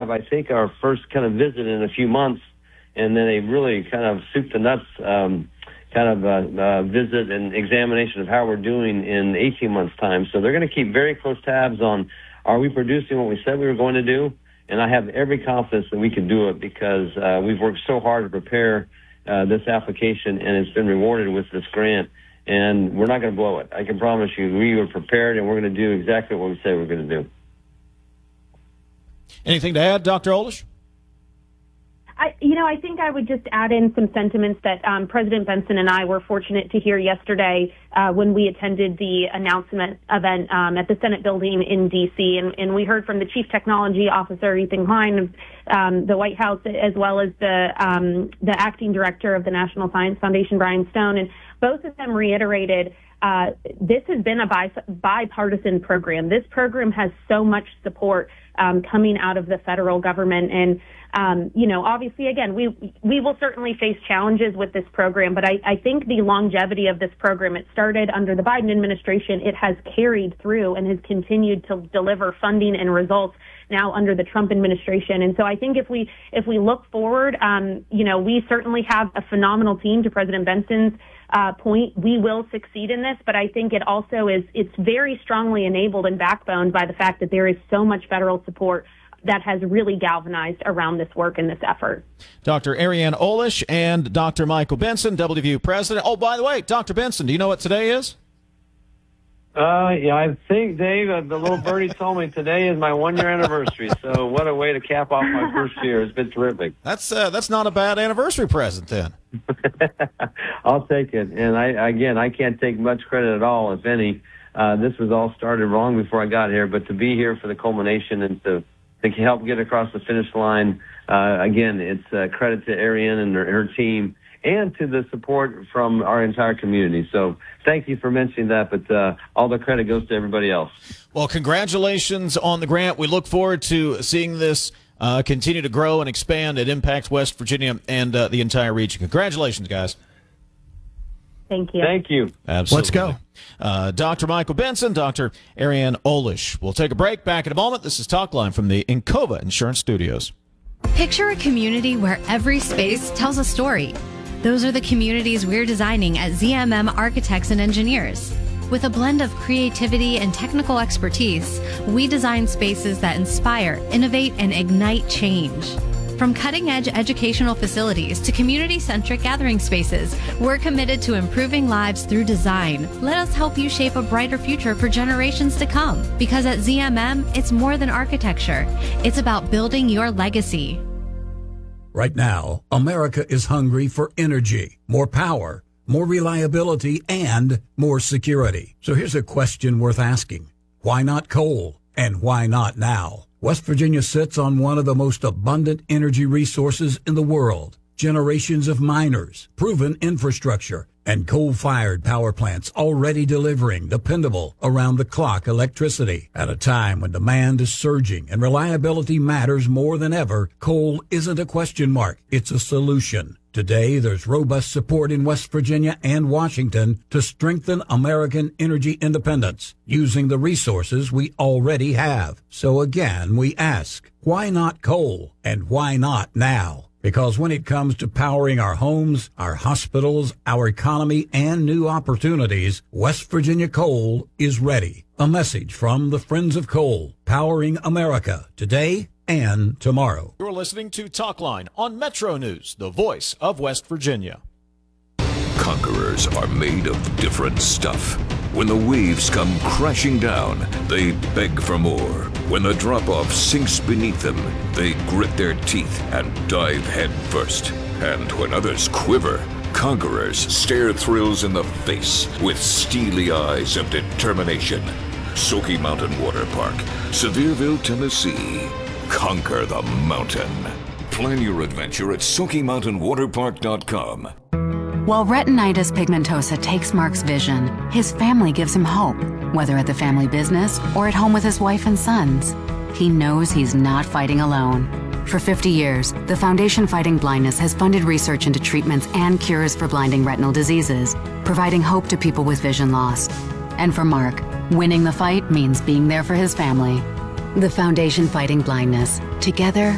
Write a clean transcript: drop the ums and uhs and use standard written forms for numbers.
have, I think, our first kind of visit in a few months, and then a really kind of soup to nuts visit and examination of how we're doing in 18 months' time. So they're going to keep very close tabs on, are we producing what we said we were going to do? And I have every confidence that we can do it because we've worked so hard to prepare this application, and it's been rewarded with this grant. And we're not going to blow it. I can promise you we were prepared, and we're going to do exactly what we said we're going to do. Anything to add, Dr. Olish? I think I would just add in some sentiments that President Benson and I were fortunate to hear yesterday when we attended the announcement event at the Senate building in D.C. And we heard from the Chief Technology Officer, Ethan Klein, of the White House, as well as the Acting Director of the National Science Foundation, Brian Stone. And both of them reiterated this has been a bipartisan program. This program has so much support coming out of the federal government. And, obviously, again, we will certainly face challenges with this program, but I think the longevity of this program, it started under the Biden administration. It has carried through and has continued to deliver funding and results now under the Trump administration. And so I think if we look forward, we certainly have a phenomenal team. To President Benson's point, we will succeed in this, but I think it also it's very strongly enabled and backboned by the fact that there is so much federal support that has really galvanized around this work and this effort. Dr. Ariane Olish and Dr. Michael Benson, WVU president. Oh, by the way, Dr. Benson, do you know what today is? Yeah, I think, Dave, the little birdie told me today is my 1-year anniversary. So what a way to cap off my first year. It's been terrific. That's not a bad anniversary present then. I'll take it. And I can't take much credit at all, if any. This was all started long before I got here, but to be here for the culmination and to help get across the finish line, again, it's credit to Ariane and her team, and to the support from our entire community. So thank you for mentioning that, but all the credit goes to everybody else. Well, congratulations on the grant. We look forward to seeing this continue to grow and expand. It impacts West Virginia and the entire region. Congratulations, guys. Thank you. Thank you. Absolutely. Let's go. Dr. Michael Benson, Dr. Ariane Olish. We'll take a break. Back in a moment. This is Talkline from the Encova Insurance Studios. Picture a community where every space tells a story. Those are the communities we're designing at ZMM Architects and Engineers. With a blend of creativity and technical expertise, we design spaces that inspire, innovate, and ignite change. From cutting-edge educational facilities to community-centric gathering spaces, we're committed to improving lives through design. Let us help you shape a brighter future for generations to come. Because at ZMM, it's more than architecture. It's about building your legacy. Right now, America is hungry for energy, more power, more reliability, and more security. So here's a question worth asking. Why not coal? And why not now? West Virginia sits on one of the most abundant energy resources in the world. Generations of miners, proven infrastructure, and coal-fired power plants already delivering dependable, around-the-clock electricity. At a time when demand is surging and reliability matters more than ever, coal isn't a question mark, it's a solution. Today, there's robust support in West Virginia and Washington to strengthen American energy independence using the resources we already have. So again, we ask, why not coal? And why not now? Because when it comes to powering our homes, our hospitals, our economy, and new opportunities, West Virginia Coal is ready. A message from the Friends of Coal, powering America today and tomorrow. You're listening to Talkline on Metro News, the voice of West Virginia. Conquerors are made of different stuff. When the waves come crashing down, they beg for more. When the drop-off sinks beneath them, they grit their teeth and dive head first. And when others quiver, conquerors stare thrills in the face with steely eyes of determination. Smoky Mountain Water Park, Sevierville, Tennessee. Conquer the mountain. Plan your adventure at SmokyMountainWaterPark.com. While retinitis pigmentosa takes Mark's vision, his family gives him hope, whether at the family business or at home with his wife and sons. He knows he's not fighting alone. For 50 years, the Foundation Fighting Blindness has funded research into treatments and cures for blinding retinal diseases, providing hope to people with vision loss. And for Mark, winning the fight means being there for his family. The Foundation Fighting Blindness. Together,